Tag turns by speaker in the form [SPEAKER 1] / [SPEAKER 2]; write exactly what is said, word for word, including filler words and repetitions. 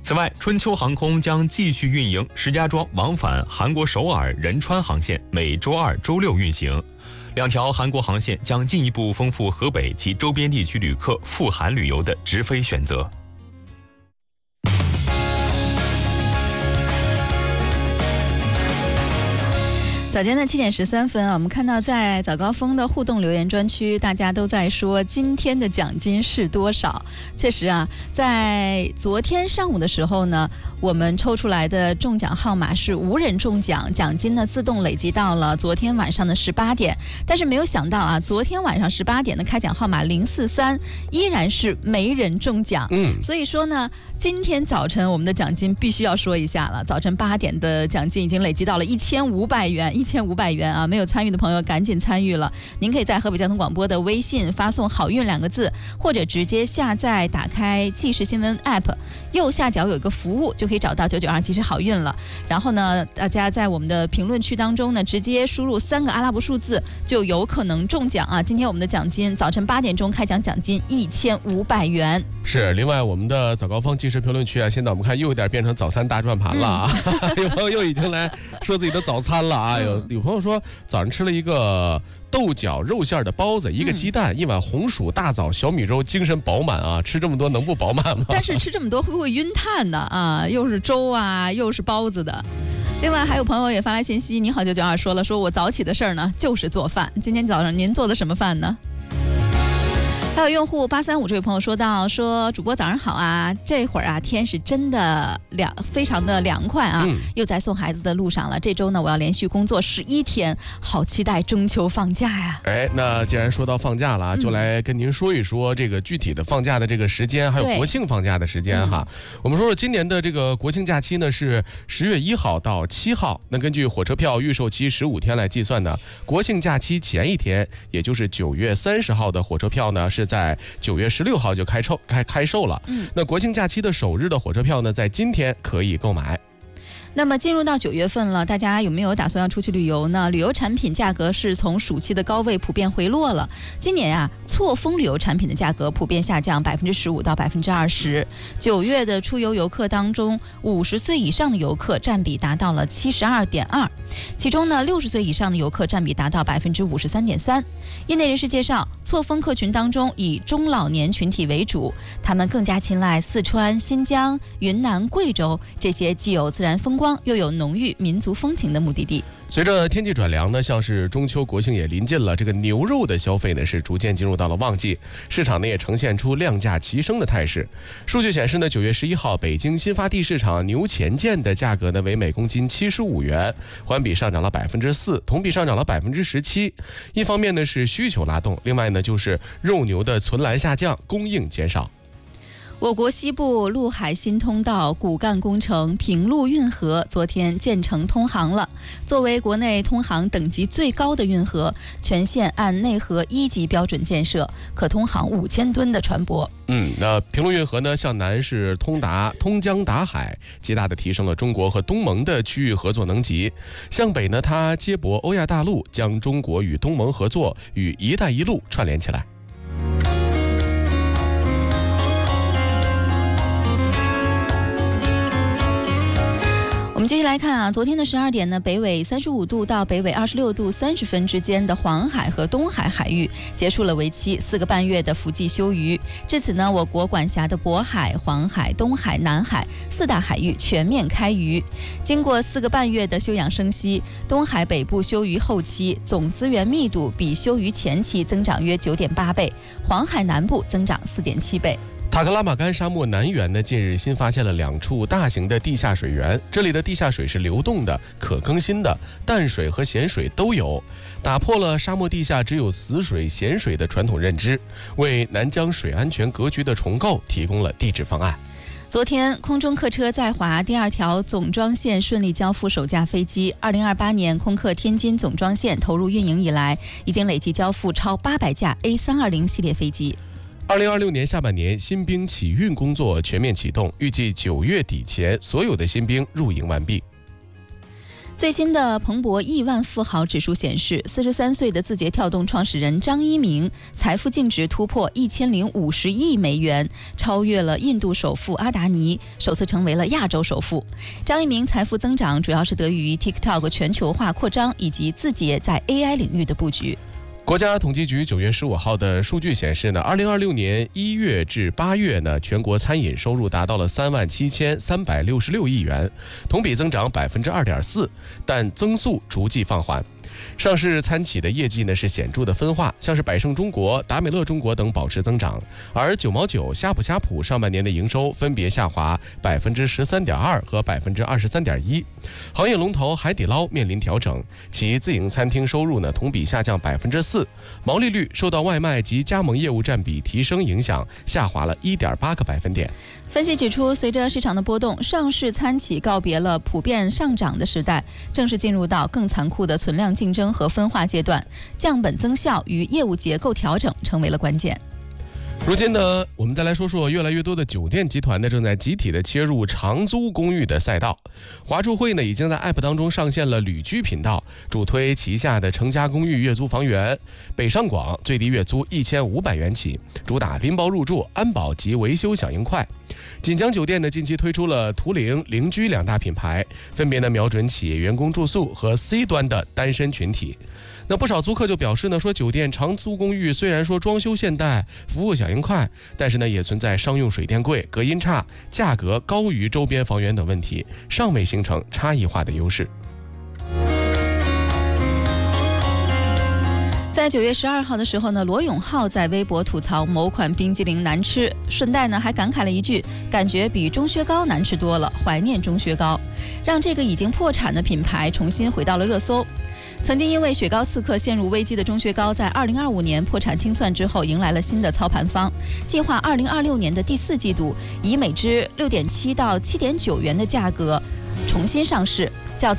[SPEAKER 1] 此外，春秋航空将继续运营石家庄往返韩国首尔、仁川航线，每周二、周六运行。两条韩国航线将进一步丰富河北及周边地区旅客赴韩旅游的直飞选择。
[SPEAKER 2] 早间的七点十三分啊，我们看到在早高峰的互动留言专区，大家都在说今天的奖金是多少。确实啊，在昨天上午的时候呢，我们抽出来的中奖号码是无人中奖，奖金呢自动累积到了昨天晚上的十八点。但是没有想到啊，昨天晚上十八点的开奖号码零四三依然是没人中奖。
[SPEAKER 3] 嗯，
[SPEAKER 2] 所以说呢，今天早晨我们的奖金必须要说一下了。早晨八点的奖金已经累积到了一千五百元。一千五百元啊！没有参与的朋友赶紧参与了。您可以在河北交通广播的微信发送“好运”两个字，或者直接下载打开即时新闻 App， 右下角有一个服务，就可以找到九九二即时好运了。然后呢，大家在我们的评论区当中呢，直接输入三个阿拉伯数字，就有可能中奖啊！今天我们的奖金，早晨八点钟开奖，奖金一千五百元。
[SPEAKER 3] 是，另外我们的早高峰即时评论区啊，现在我们看又有点变成早餐大转盘了啊！嗯、有朋友又已经来说自己的早餐了啊！有有朋友说早上吃了一个豆角肉馅的包子，一个鸡蛋，嗯、一碗红薯大枣小米粥，精神饱满啊！吃这么多能不饱满吗？
[SPEAKER 2] 但是吃这么多会不会晕碳呢？啊，又是粥啊，又是包子的。另外还有朋友也发来信息，你好九九二说了，说我早起的事儿呢就是做饭。今天早上您做的什么饭呢？还有用户八三五这位朋友说到，说主播早上好啊，这会儿啊天是真的凉，非常的凉快啊、嗯，又在送孩子的路上了。这周呢我要连续工作十一天，好期待中秋放假呀。
[SPEAKER 3] 哎，那既然说到放假了，就来跟您说一说这个具体的放假的这个时间，还有国庆放假的时间哈。我们说说今年的这个国庆假期呢是十月一号到七号，那根据火车票预售期十五天来计算呢，国庆假期前一天，也就是九月三十号的火车票呢是在九月十六号就开售开开售了。嗯，那国庆假期的首日的火车票呢，在今天可以购买。
[SPEAKER 2] 那么进入到九月份了，大家有没有打算要出去旅游呢？旅游产品价格是从暑期的高位普遍回落了。今年啊，错峰旅游产品的价格普遍下降百分之十五到百分之二十。九月的出游游客当中，五十岁以上的游客占比达到了七十二点二，其中呢，六十岁以上的游客占比达到百分之五十三点三。业内人士介绍，错峰客群当中以中老年群体为主，他们更加青睐四川、新疆、云南、贵州这些既有自然风光又有浓郁民族风情的目的地。
[SPEAKER 3] 随着天气转凉呢，像是中秋国庆也临近了，这个牛肉的消费呢是逐渐进入到了旺季，市场呢也呈现出量价齐升的态势。数据显示呢，九月十一号北京新发地市场牛前腱的价格呢为每公斤七十五元，环比上涨了百分之四，同比上涨了百分之十七。一方面呢是需求拉动，另外呢就是肉牛的存栏下降，供应减少。
[SPEAKER 2] 我国西部陆海新通道骨干工程平陆运河昨天建成通航了。作为国内通航等级最高的运河，全线按内河一级标准建设，可通航五千吨的船舶。
[SPEAKER 3] 嗯，那平陆运河呢，向南是通达通江达海，极大的提升了中国和东盟的区域合作能级；向北呢，它接驳欧亚大陆，将中国与东盟合作与“一带一路”串联起来。
[SPEAKER 2] 我们继续来看啊，昨天的十二点呢，北纬三十五度到北纬二十六度三十分之间的黄海和东海海域结束了为期四个半月的伏季休渔。至此呢，我国管辖的渤海、黄海、东海、南海四大海域全面开渔。经过四个半月的休养生息，东海北部休渔后期总资源密度比休渔前期增长约九点八倍，黄海南部增长四点七倍。
[SPEAKER 3] 塔克拉玛干沙漠南缘呢，近日新发现了两处大型的地下水源，这里的地下水是流动的、可更新的，淡水和咸水都有，打破了沙漠地下只有死水、咸水的传统认知，为南疆水安全格局的重构提供了地质方案。
[SPEAKER 2] 昨天，空中客车在华第二条总装线顺利交付首架飞机。二零二八年空客天津总装线投入运营以来，已经累计交付超八百架 A 三二零系列飞机。
[SPEAKER 3] 二零二六年下半年，新兵起运工作全面启动，预计九月底前所有的新兵入营完毕。
[SPEAKER 2] 最新的彭博亿万富豪指数显示，四十三岁的字节跳动创始人张一鸣财富净值突破一千零五十亿美元，超越了印度首富阿达尼，首次成为了亚洲首富。张一鸣财富增长主要是得益于 TikTok 全球化扩张以及字节在 A I 领域的布局。
[SPEAKER 3] 国家统计局九月十五号的数据显示呢，二零二六年一月至八月呢，全国餐饮收入达到了三万七千三百六十六亿元，同比增长百分之二点四，但增速逐季放缓。上市餐企的业绩呢是显著的分化，像是百胜中国、达美乐中国等保持增长，而九毛九、呷哺呷哺上半年的营收分别下滑百分之十三点二和百分之二十三点一。行业龙头海底捞面临调整，其自营餐厅收入呢同比下降百分之四，毛利率受到外卖及加盟业务占比提升影响，下滑了一点八个百分点。
[SPEAKER 2] 分析指出，随着市场的波动，上市餐企告别了普遍上涨的时代，正式进入到更残酷的存量竞争和分化阶段，降本增效与业务结构调整成为了关键。
[SPEAKER 3] 如今呢，我们再来说说越来越多的酒店集团呢，正在集体的切入长租公寓的赛道。华住会呢，已经在 App 当中上线了旅居频道，主推旗下的成家公寓月租房源。北上广最低月租一千五百元起，主打拎包入住、安保及维修响应快。锦江酒店呢，近期推出了途灵、灵居两大品牌，分别呢瞄准企业员工住宿和 C 端的单身群体。那不少租客就表示呢，说酒店长租公寓虽然说装修现代、服务响应快，但是呢也存在商用水电贵、隔音差、价格高于周边房源等问题，尚未形成差异化的优势。
[SPEAKER 2] 在九月十二号的时候呢，罗永浩在微博吐槽某款冰激凌难吃，顺带呢还感慨了一句，感觉比钟薛高难吃多了，怀念钟薛高，让这个已经破产的品牌重新回到了热搜。曾经因为雪糕刺客陷入危机的钟薛高，在二零二五年破产清算之后，迎来了新的操盘方，计划二零二六年的第四季度以每支六点七到七点九元的价格重新上市。